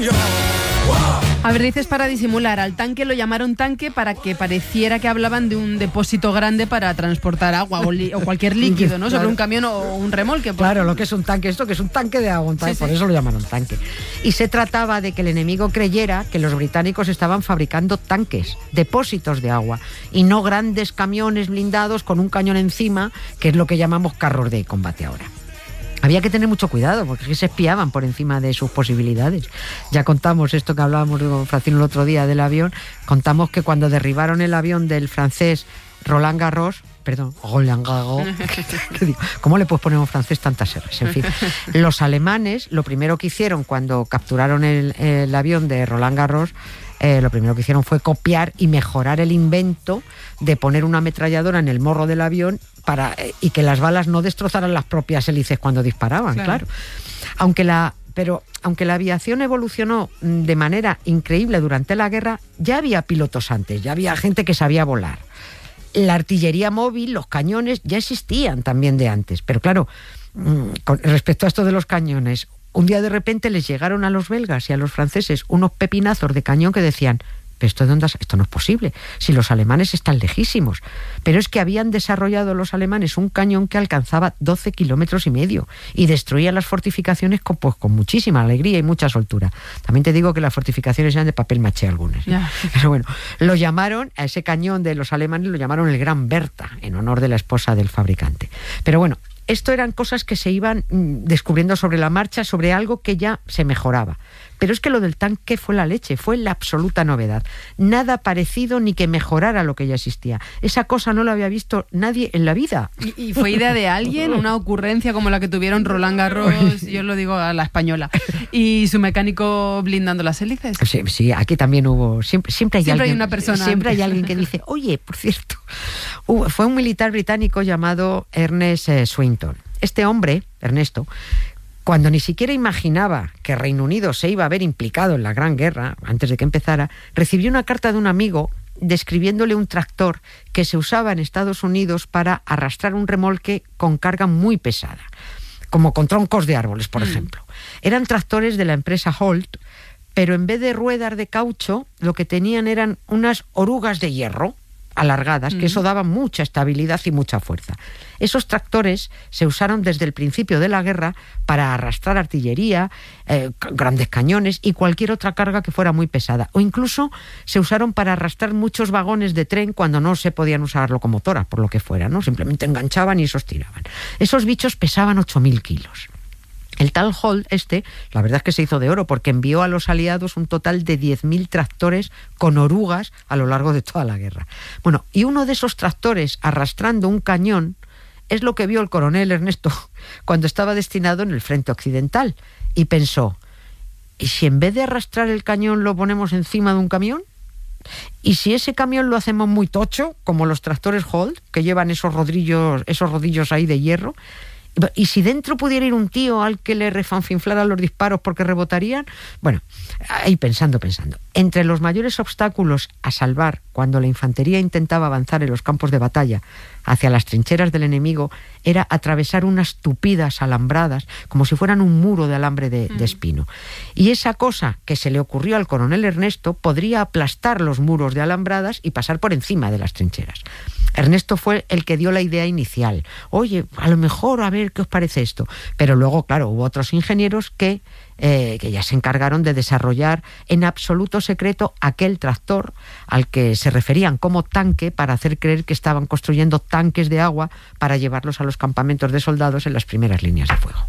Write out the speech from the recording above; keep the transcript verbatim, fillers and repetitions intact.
A ver, dices para disimular. Al tanque lo llamaron tanque para que pareciera que hablaban de un depósito grande para transportar agua o, li- o cualquier líquido, ¿no? Claro. Sobre un camión o un remolque. Claro, lo que es un tanque, esto que es un tanque de agua, un tanque, Sí, por sí. eso lo llamaron tanque. Y se trataba de que el enemigo creyera que los británicos estaban fabricando tanques, depósitos de agua, y no grandes camiones blindados con un cañón encima, que es lo que llamamos carros de combate ahora. Había que tener mucho cuidado, porque es que se espiaban por encima de sus posibilidades. Ya contamos esto que hablábamos con Francino el otro día del avión, contamos que cuando derribaron el avión del francés Roland Garros, perdón, Roland Garros, ¿qué digo? ¿Cómo le puedes poner en francés tantas erres? En fin, los alemanes, lo primero que hicieron cuando capturaron el, el avión de Roland Garros, Eh, lo primero que hicieron fue copiar y mejorar el invento de poner una ametralladora en el morro del avión para eh, y que las balas no destrozaran las propias hélices cuando disparaban, claro. claro. Aunque la, pero aunque la aviación evolucionó de manera increíble durante la guerra, ya había pilotos antes, ya había gente que sabía volar. La artillería móvil, los cañones, ya existían también de antes. Pero claro, con respecto a esto de los cañones, un día de repente les llegaron a los belgas y a los franceses unos pepinazos de cañón que decían: ¿pero esto de dónde has... esto no es posible, si los alemanes están lejísimos? Pero es que habían desarrollado los alemanes un cañón que alcanzaba doce kilómetros y medio y destruía las fortificaciones con, pues, con muchísima alegría y mucha soltura. También te digo que las fortificaciones eran de papel maché algunas, ¿eh? Ya. Pero bueno, lo llamaron, a ese cañón de los alemanes lo llamaron el Gran Bertha, en honor de la esposa del fabricante. Pero bueno, esto eran cosas que se iban descubriendo sobre la marcha, sobre algo que ya se mejoraba. Pero es que lo del tanque fue la leche, fue la absoluta novedad. Nada parecido ni que mejorara lo que ya existía. Esa cosa no la había visto nadie en la vida. ¿Y, y fue idea de alguien? ¿Una ocurrencia como la que tuvieron Roland Garros, yo lo digo a la española, y su mecánico blindando las hélices? Sí, sí, aquí también hubo... Siempre, siempre hay Siempre alguien, hay una persona Siempre antes. hay alguien que dice: oye, por cierto, hubo, fue un militar británico llamado Ernest eh, Swinton. Este hombre, Ernesto, cuando ni siquiera imaginaba que Reino Unido se iba a ver implicado en la Gran Guerra, antes de que empezara, recibió una carta de un amigo describiéndole un tractor que se usaba en Estados Unidos para arrastrar un remolque con carga muy pesada, como con troncos de árboles, por mm. ejemplo. Eran tractores de la empresa Holt, pero en vez de ruedas de caucho, lo que tenían eran unas orugas de hierro alargadas, que eso daba mucha estabilidad y mucha fuerza. Esos tractores se usaron desde el principio de la guerra para arrastrar artillería, eh, grandes cañones y cualquier otra carga que fuera muy pesada. O incluso se usaron para arrastrar muchos vagones de tren cuando no se podían usar locomotoras, por lo que fuera, ¿no? Simplemente enganchaban y esos tiraban. Esos bichos pesaban ocho mil kilos. El tal Holt, este, la verdad es que se hizo de oro porque envió a los aliados un total de diez mil tractores con orugas a lo largo de toda la guerra. Bueno, y uno de esos tractores arrastrando un cañón es lo que vio el coronel Ernesto cuando estaba destinado en el frente occidental y pensó: ¿y si en vez de arrastrar el cañón lo ponemos encima de un camión? ¿Y si ese camión lo hacemos muy tocho, como los tractores Holt, que llevan esos rodillos, esos rodillos ahí de hierro? ¿Y si dentro pudiera ir un tío al que le refanfinflaran los disparos porque rebotarían? Bueno, ahí pensando, pensando. Entre los mayores obstáculos a salvar cuando la infantería intentaba avanzar en los campos de batalla hacia las trincheras del enemigo era atravesar unas tupidas alambradas como si fueran un muro de alambre de, mm. de espino. Y esa cosa que se le ocurrió al coronel Ernesto podría aplastar los muros de alambradas y pasar por encima de las trincheras. Ernesto fue el que dio la idea inicial. Oye, a lo mejor, a ver qué os parece esto. Pero luego, claro, hubo otros ingenieros que, eh, que ya se encargaron de desarrollar en absoluto secreto aquel tractor al que se referían como tanque para hacer creer que estaban construyendo tanques de agua para llevarlos a los campamentos de soldados en las primeras líneas de fuego.